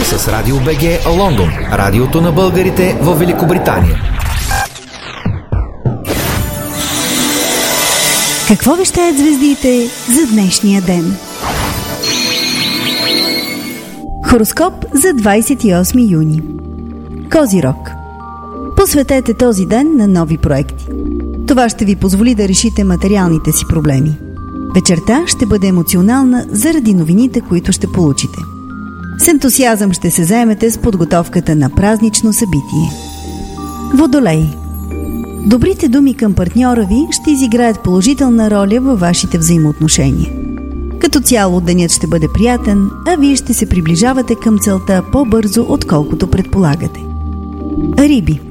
с Радио БГ Лондон, радиото на българите в Великобритания. Какво вещаят звездите за днешния ден? Хороскоп за 28 юни. Козирог. Посветете този ден на нови проекти. Това ще ви позволи да решите материалните си проблеми. Вечерта ще бъде емоционална заради новините, които ще получите. С ентусиазъм ще се заемете с подготовката на празнично събитие. Водолей. Добрите думи към партньора ви ще изиграят положителна роля във вашите взаимоотношения. Като цяло денят ще бъде приятен, а вие ще се приближавате към целта по-бързо, отколкото предполагате. Риби.